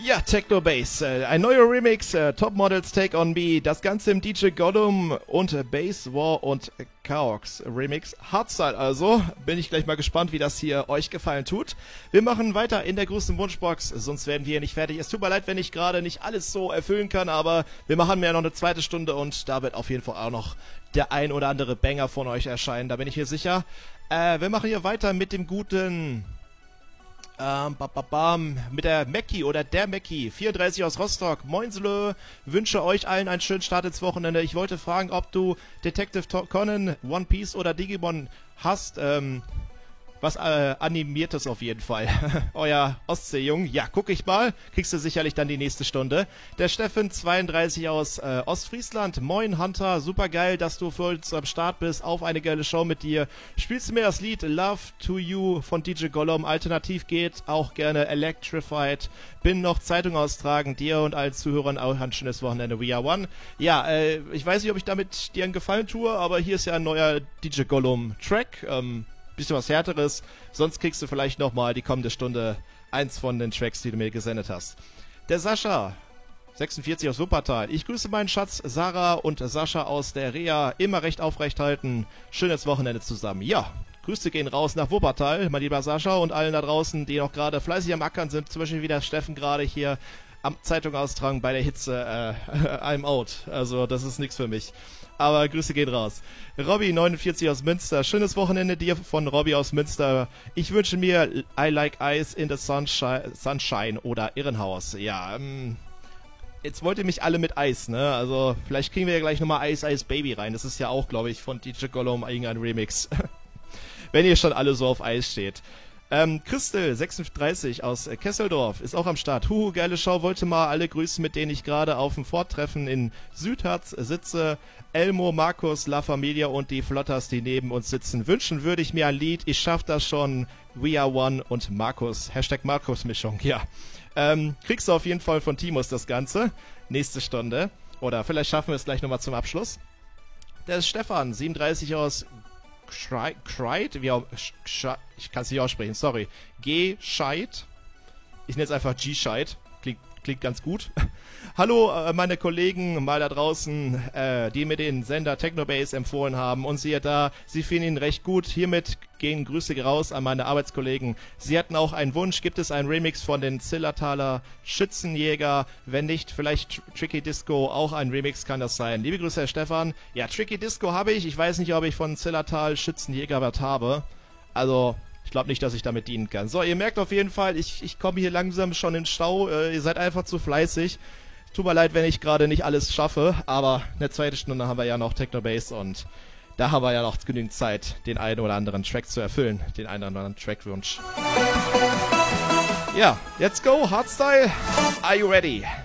Ja, Techno Bass, ein neuer Remix, Top Models Take on Me, das Ganze im DJ Gollum und Bass War und Chaos Remix. Hardstyle also, bin ich gleich mal gespannt, wie das hier euch gefallen tut. Wir machen weiter in der großen Wunschbox, sonst werden wir hier nicht fertig. Es tut mir leid, wenn ich gerade nicht alles so erfüllen kann, aber wir machen ja noch eine zweite Stunde und da wird auf jeden Fall auch noch der ein oder andere Banger von euch erscheinen, da bin ich mir sicher. Wir machen hier weiter mit dem guten... mit der Mackie oder der Mackie, 34 aus Rostock. Moinslö, wünsche euch allen einen schönen Start ins Wochenende. Ich wollte fragen, ob du Detective Conan, One Piece oder Digimon hast. Was animiertes auf jeden Fall. Euer Ostseejung. Ja, guck ich mal. Kriegst du sicherlich dann die nächste Stunde. Der Steffen, 32 aus Ostfriesland. Moin Hunter, super geil, dass du für uns am Start bist. Auf eine geile Show mit dir. Spielst du mir das Lied Love to You von DJ Gollum? Alternativ geht auch gerne Electrified. Bin noch Zeitung austragen. Dir und allen Zuhörern auch ein schönes Wochenende. We are one. Ja, ich weiß nicht, ob ich damit dir einen Gefallen tue, aber hier ist ja ein neuer DJ Gollum Track. Bisschen was Härteres, sonst kriegst du vielleicht nochmal die kommende Stunde eins von den Tracks, die du mir gesendet hast. Der Sascha, 46 aus Wuppertal. Ich grüße meinen Schatz Sarah und Sascha aus der Reha. Immer recht aufrecht halten. Schönes Wochenende zusammen. Ja, Grüße gehen raus nach Wuppertal, mein lieber Sascha, und allen da draußen, die noch gerade fleißig am Ackern sind. Zum Beispiel wie der Steffen gerade hier am Zeitung austragen bei der Hitze. I'm out. Also das ist nichts für mich. Aber Grüße gehen raus. Robby, 49 aus Münster. Schönes Wochenende dir von Robby aus Münster. Ich wünsche mir I Like Ice in the Sunshine oder Irrenhaus. Ja, jetzt wollt ihr mich alle mit Eis, ne? Also vielleicht kriegen wir ja gleich nochmal Ice Ice Baby rein. Das ist ja auch, glaube ich, von DJ Gollum irgendein Remix. Wenn ihr schon alle so auf Eis steht. Christel, 36 aus Kesseldorf, ist auch am Start. Geile Show, wollte mal alle grüßen, mit denen ich gerade auf dem Vortreffen in Südharz sitze. Elmo, Markus, La Familia und die Flotters, die neben uns sitzen. Wünschen würde ich mir ein Lied, ich schaff das schon. We are one und Markus. Hashtag Markus-Mischung, ja. Kriegst du auf jeden Fall von Timus das Ganze. Nächste Stunde. Oder vielleicht schaffen wir es gleich nochmal zum Abschluss. Der ist Stefan, 37 aus Schreit, ich kann es nicht aussprechen, sorry. G-Scheit. Ich nenne es einfach G-Scheit. Klingt ganz gut. Hallo, meine Kollegen mal da draußen, die mir den Sender Technobase empfohlen haben. Und siehe da, sie finden ihn recht gut. Hiermit gehen Grüße raus an meine Arbeitskollegen. Sie hatten auch einen Wunsch. Gibt es einen Remix von den Zillertaler Schützenjäger? Wenn nicht, vielleicht Tricky Disco. Auch ein Remix kann das sein. Liebe Grüße, Herr Stefan. Ja, Tricky Disco habe ich. Ich weiß nicht, ob ich von Zillertal Schützenjäger was habe. Also... ich glaube nicht, dass ich damit dienen kann. So, ihr merkt auf jeden Fall, ich komme hier langsam schon in den Stau. Ihr seid einfach zu fleißig. Tut mir leid, wenn ich gerade nicht alles schaffe, aber eine zweite Stunde haben wir ja noch Technobase und da haben wir ja noch genügend Zeit, den einen oder anderen Track zu erfüllen. Den einen oder anderen Trackwunsch. Ja, let's go, Hardstyle. Are you ready?